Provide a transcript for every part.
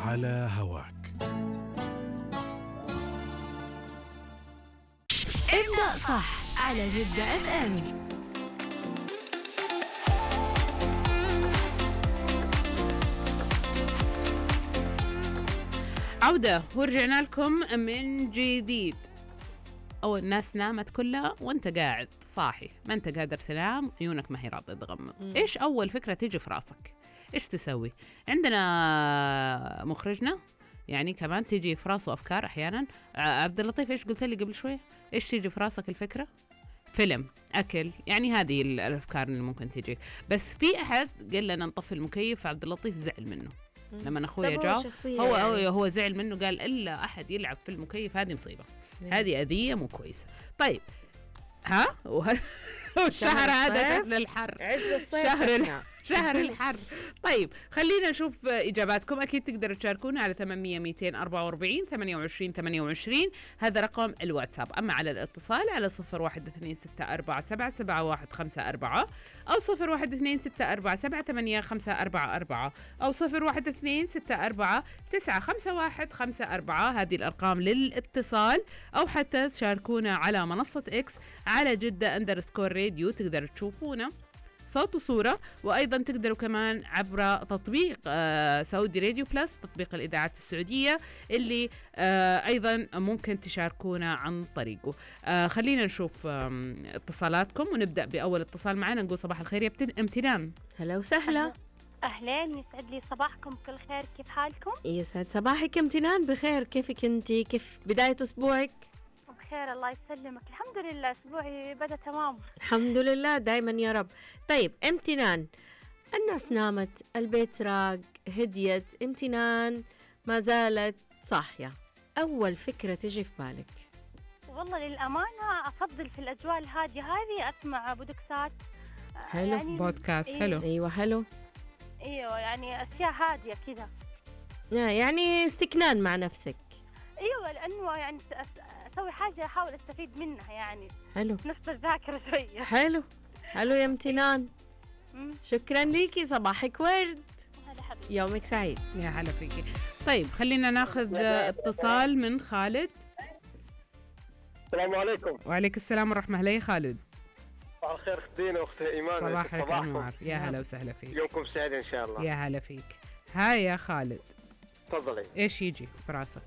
على هواك. ابدأ صح على جدة FM. عودة ورجعنا لكم من جديد. أو الناس نامت كلها وانت قاعد صاحي، ما انت قادر تنام، عيونك ما هي راضية تغمض. ايش أول فكرة تيجي في راسك؟ ايش تسوي؟ عندنا مخرجنا يعني كمان تيجي في راسه أفكار أحيانا. عبد اللطيف ايش قلت لي قبل شوية؟ ايش تيجي في راسك الفكرة؟ فيلم، أكل، يعني هذه الأفكار اللي ممكن تيجي. بس في أحد قال لنا نطفي المكيف، عبد اللطيف زعل منه لما أخويا جاء. هو زعل منه، قال إلا أحد يلعب في المكيف هذه مصيبة، هذه أذية مو كويسة. طيب ها والشهر هذا شهر الحر، شهر الحر. طيب خلينا نشوف إجاباتكم. أكيد تقدروا تشاركونا على 800 244 28 28، هذا رقم الواتساب. أما على الاتصال على 012647777154 أو 0126477854 أو 0126495154. هذه الأرقام للاتصال، أو حتى تشاركونا على منصة إكس على جدة_راديو، تقدروا تشوفونا صوت وصورة. وأيضا تقدروا كمان عبر تطبيق سعودي راديو بلس، تطبيق الإذاعات السعودية اللي أيضا ممكن تشاركونا عن طريقه. خلينا نشوف اتصالاتكم ونبدأ بأول اتصال معنا. نقول صباح الخير يا امتنان. هلا وسهلا. أهلين، يسعد لي صباحكم كل خير، كيف حالكم؟ يسعد صباحك امتنان، بخير. كيفك انتي؟ كيف بداية أسبوعك؟ بخير الله يسلمك، الحمد لله أسبوعي بدأ تمام الحمد لله دايما يا رب. طيب امتنان، الناس نامت، البيت راق، هديت، امتنان ما زالت صاحية، أول فكرة تجي في بالك؟ والله للأمانة أفضل في الأجواء الهادية هذه أسمع بودكاست. حلو، يعني بودكاست. إيه؟ حلو. أيوة حلو. أيوة يعني أشياء هادية كذا، يعني استكنان مع نفسك. أيوة لأنه يعني أسوي حاجة أحاول أستفيد منها، يعني حلو، نفس الذاكرة شوية. حلو حلو يا امتنان. شكرا ليكي، صباحك ورد، يومك سعيد. يا هلا فيكي. طيب خلينا ناخذ اتصال من خالد. السلام عليكم. وعليك السلام ورحمة الله. يا خالد صباح الخير اختينا واخت ايمان. صباحك انوار، يا هلا وسهلا فيك. يومكم سعيد ان شاء الله. يا هلا فيك. هاي يا خالد تفضلي. ايش يجي في راسك؟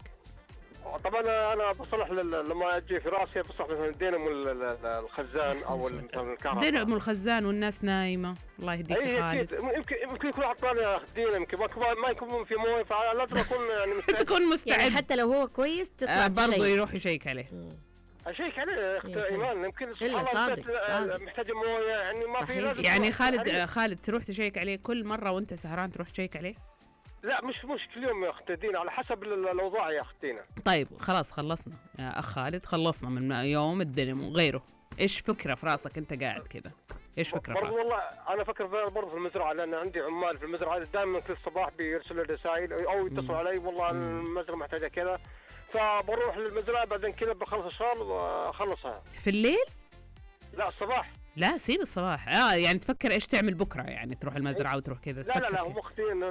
طبعا انا بصلح لما اجي في راسي بصلح مثلا الدينامو الخزان او مثلا الكهرباء، دينامو الخزان والناس نايمه. الله يهديك يا خالد. يمكن يكون عطاني دينامو، يمكن ما يكون في مويه، فلازم اكون يعني مستعد. تكون مستعد يعني حتى لو هو كويس تطلع برضه يروح يشيك عليه. اشيك عليه اخت ايمان، يمكن صادق محتاج مويه، يعني ما في لازم. يعني خالد تروح تشيك عليه كل مره وانت سهران، تروح تشيك عليه؟ لا مش كل يوم يا اخت دينا، على حسب الاوضاع يا اخت دينا. طيب خلاص خلصنا يا اخ خالد، خلصنا من يوم الدينامو. غيره ايش فكره في راسك انت قاعد كذا؟ ايش فكره برضو؟ والله انا فكر برضو في المزرعه، لان عندي عمال في المزرعه دائما كل صباح بيرسلوا لي رسائل او يتصلوا علي، والله المزرعه محتاجه كذا، فبروح للمزرعه بعدين كذا بخلص الشغل واخلصها. في الليل؟ لا الصباح. لا سيب الصباح. يعني تفكر ايش تعمل بكره، يعني تروح المزرعه وتروح كذا. لا هم اختين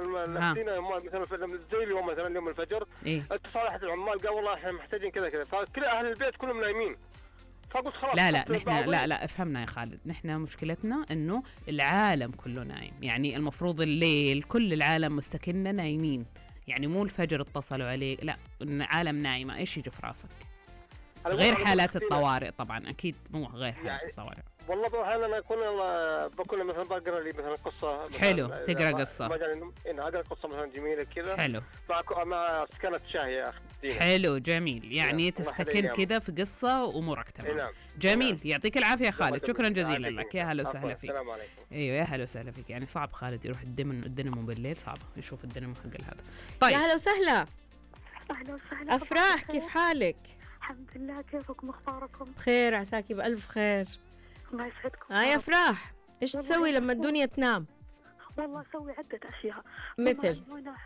مثلا زي اليوم مثلا يوم الفجر اتصلت العمال قال والله احنا محتاجين كذا، فكل اهل البيت كلهم نايمين، فقلت خلاص. لا نحن لا افهمنا يا خالد، نحن مشكلتنا انه العالم كله نايم، يعني المفروض الليل كل العالم مستكنة نايمين، يعني مو الفجر اتصلوا عليه، لا العالم نايمة. ايش يجي في راسك؟ غير حالات الطوارئ طبعا، اكيد مو غير حالات يعني الطوارئ. والله احيانا بكون مثلا بقرا لي مثلا قصه. حلو، تقرا قصه. اقرا قصه مثلا جميله كذا. حلو، مع سكنة شاي يا اختي. حلو جميل، يعني تستكن كذا في قصه وامورك تمام. نعم. جميل. يعطيك العافيه يا خالد، شكرا جزيلا لك. يا هلا وسهلا فيك. السلام عليكم. ايوه يا هلا وسهلا فيك. يعني صعب خالد يروح الدينامو بالليل، صعب يشوف الدينامو حق هذا. طيب يا هلا وسهلا. اهلا وسهلا. افراح كيف حالك؟ الحمد لله، كيفكم اخباركم؟ بخير، عساكي بألف خير. الله يسعدكم. يا افراح، ايش تسوي لما الدنيا تنام؟ والله اسوي عده اشياء، مثل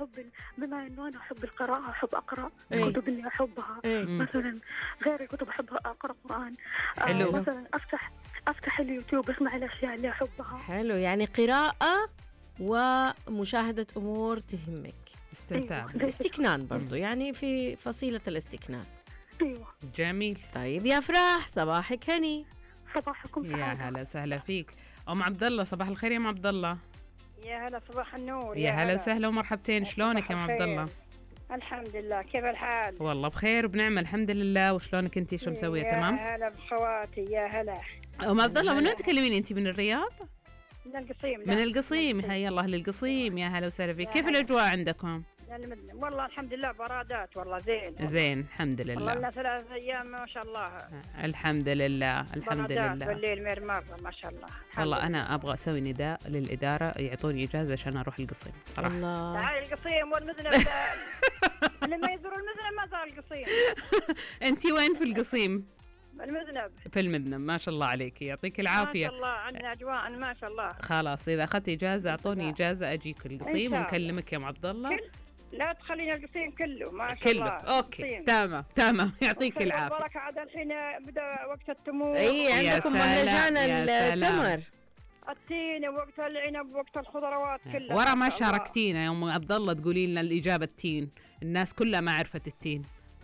بما انه انا احب القراءه، احب اقرا الكتب اللي احبها. مثلا غير الكتب احب اقرا قران. مثلا افتح اليوتيوب اسمع الاشياء اللي احبها. حلو، يعني قراءه ومشاهده امور تهمك. استمتاع. استكنان برضو، يعني في فصيلة الاستكنان. ايوه جميل. طيب يا أفراح، صباحك هني. صباحكم يا سعادة. هلا وسهلا فيك. ام عبد الله، صباح الخير يا ام عبد الله. يا هلا، صباح النور. يا هلا وسهلا ومرحبتين، شلونك يا ام عبد الله؟ الحمد لله، كيف الحال؟ والله بخير وبنعمة الحمد لله. وشلونك انتي، شو مسويه؟ تمام. يا هلا بخواتي، يا هلا. ام عبد الله، من وين تكلمين انتي؟ من الرياض؟ من القصيم. من القصيم، حيا الله للقصيم، يا هلا وسهلا فيك. كيف الاجواء عندكم؟ والله الحمد لله برادات، والله زين. زين الحمد والله لله. لنا 3 أيام ما شاء الله. الحمد لله الحمد برادات لله. بالليل مرة ما شاء الله. والله انا ابغى اسوي نداء للاداره يعطوني اجازه عشان اروح القصيم صراحه. الله. تعالي القصيم والمذنب. اللي ما يزور المذنب ما زار القصيم. انتي وين في القصيم؟ المذنب. في المذنب، ما شاء الله عليك، يعطيك ما العافيه. شاء الله عندنا أجواء ما شاء الله. خلاص اذا اخذت اجازه اعطوني اجازه اجيك القصيم إن شاء الله. ونكلمك يا ام عبد الله. لا تخلينا القصيم كله ما شاء كله الله. اوكي القصيم. تمام تمام، يعطيك العافيه. البركة عاد الحين بدا وقت التمور. اي يا عندكم سلام، مهرجان يا سلام. التمر. التين وقت العنب وقت الخضروات كلها. ورا ما شاء الله. شاركتينا يا ام عبد الله تقولي لنا الاجابه التين، الناس كلها ما عرفت التين.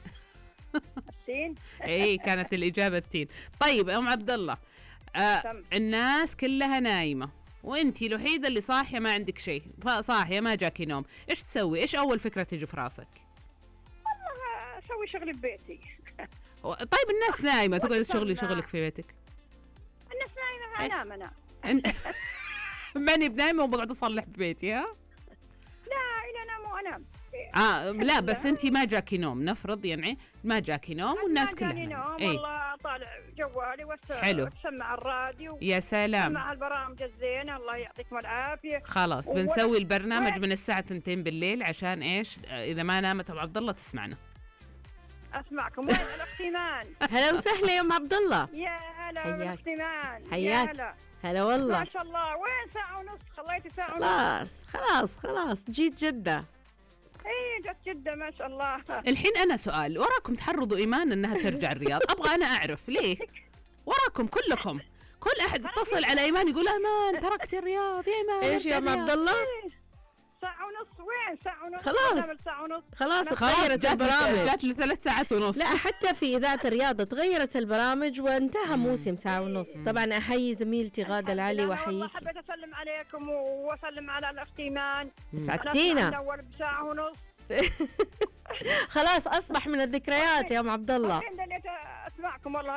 التين. اي كانت الاجابه التين. طيب يا ام عبد الله، تم. الناس كلها نايمه وانتي الوحيده اللي صاحيه، ما عندك شيء، صاحيه ما جاكي نوم، ايش تسوي؟ ايش اول فكره تجي في راسك؟ والله اسوي شغلي ببيتي. طيب الناس نايمه، تقعد تشغلي وصلنا. شغلك في بيتك. الناس نايمة انام انا. ماني بنايمه وبقعد اصلح ببيتي. ها لا الى انام وانام. لا بس انتي ما جاكي نوم، نفرض يعني ما جاكي نوم والناس كلها نوم. نايمة. والله طالع جوالي حلو. واسمع الراديو. يا سلام. اسمع البرامج الزينة، الله يعطيكم العافية. خلاص بنسوي البرنامج من الساعة 2 بالليل عشان ايش؟ إذا ما نامت أبو عبد الله تسمعنا. اسمعكم. وين الاخت ايمان؟ هلا وسهلا يا ام عبد الله. يا هلا حياك. بالاخت ايمان. حياك. يا هلا. هلا والله. ما شاء الله. وين ساعة ونص؟ خليتي ساعة ونص. خلاص جيت جدة. اي جت جدة ما شاء الله. الحين أنا سؤال، وراكم تحرضوا إيمان إنها ترجع الرياض، أبغى أنا أعرف ليه؟ وراكم كلكم، كل أحد يتصل على إيمان يقول إيمان تركت الرياض يا إيمان. ايش يا ام عبد الله؟ ساعة ونص. وين ساعة ونص؟ خلاص. نعمل ساعة ونص. خلاص أنا تغيرت البرامج. جات لي 3 ساعات ونص. لا حتى في إذاعة الرياضة تغيرت البرامج وانتهى موسم ساعة ونص. طبعا أحيي زميلتي غادة العلي والله وأحييك. حبيت اسلم عليكم واسلم على الاخت ايمان. سعدتينا. أنا اول بساعة ونص. خلاص أصبح من الذكريات يا أم عبد الله. الحين اسمعكم والله